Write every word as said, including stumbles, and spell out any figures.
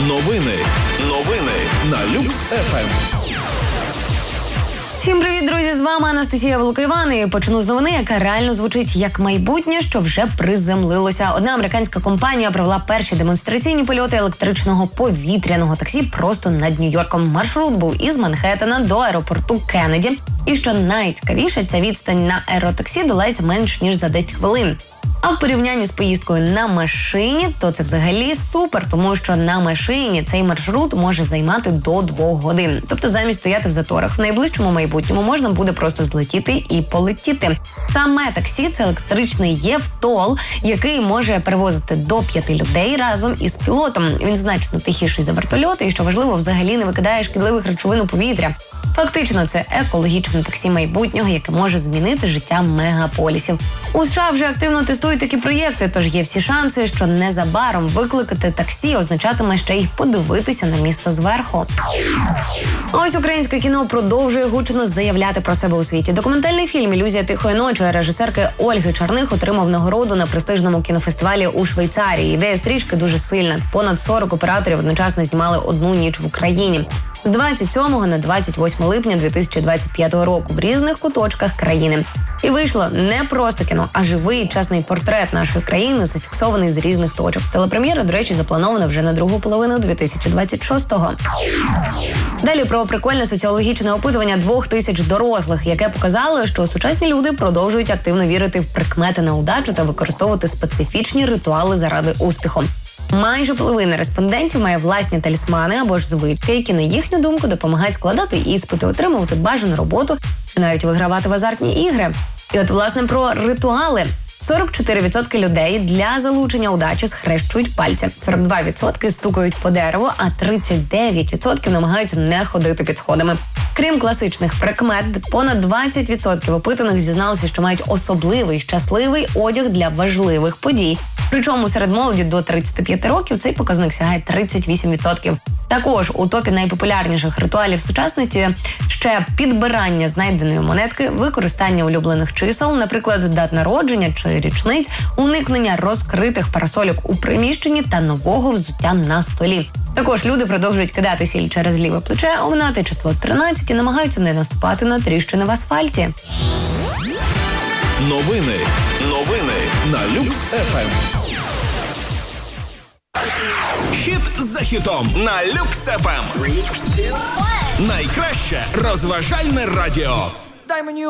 Новини. Новини на Люкс еф ем. Всім привіт, друзі! З вами Анастасія Волокоїван. І почну з новини, яка реально звучить як майбутнє, що вже приземлилося. Одна американська компанія провела перші демонстраційні польоти електричного повітряного таксі просто над Нью-Йорком. Маршрут був із Манхеттена до аеропорту Кеннеді. І що найцікавіше, ця відстань на аеротаксі долається менш ніж за десять хвилин. А в порівнянні з поїздкою на машині, то це взагалі супер, тому що на машині цей маршрут може займати до двох годин. Тобто замість стояти в заторах в найближчому майбутньому можна буде просто злетіти і полетіти. Саме таксі – це електричний євтол, який може перевозити до п'яти людей разом із пілотом. Він значно тихіший за вертольоти і, що важливо, взагалі не викидає шкідливих речовин у повітря. Фактично, це екологічне таксі майбутнього, яке може змінити життя мегаполісів. У США вже активно тестують такі проєкти, тож є всі шанси, що незабаром викликати таксі означатиме ще й подивитися на місто зверху. Ось українське кіно продовжує гучно заявляти про себе у світі. Документальний фільм «Ілюзія тихої ночі» режисерки Ольги Чарних отримав нагороду на престижному кінофестивалі у Швейцарії. Ідея стрічки дуже сильна. Понад сорок операторів одночасно знімали «Одну ніч в Україні». З двадцять сьомого на двадцять восьме липня дві тисячі двадцять п'ятого року в різних куточках країни. І вийшло не просто кіно, а живий чесний портрет нашої країни, зафіксований з різних точок. Телепрем'єра, до речі, запланована вже на другу половину дві тисячі двадцять шостого. Далі про прикольне соціологічне опитування двох тисяч дорослих, яке показало, що сучасні люди продовжують активно вірити в прикмети на удачу та використовувати специфічні ритуали заради успіху. Майже половина респондентів має власні талісмани або ж звички, які, на їхню думку, допомагають складати іспити, отримувати бажану роботу і навіть вигравати в азартні ігри. І от, власне, про ритуали. сорок чотири відсотки людей для залучення удачі схрещують пальці, сорок два відсотки стукають по дереву, а тридцять дев'ять відсотків намагаються не ходити під сходами. Крім класичних прикмет, понад двадцять відсотків опитаних зізналися, що мають особливий, щасливий одяг для важливих подій. Причому серед молоді до тридцяти п'яти років цей показник сягає тридцять вісім відсотків. Також у топі найпопулярніших ритуалів сучасності ще підбирання знайденої монетки, використання улюблених чисел, наприклад, дат народження чи річниць, уникнення розкритих парасольок у приміщенні та нового взуття на столі. Також люди продовжують кидати сіль через ліве плече, оминати число тринадцять і намагаються не наступати на тріщини в асфальті. Новини. Новини на Люкс еф ем. Хіт за хітом на Люкс еф ем. Найкраще розважальне радіо.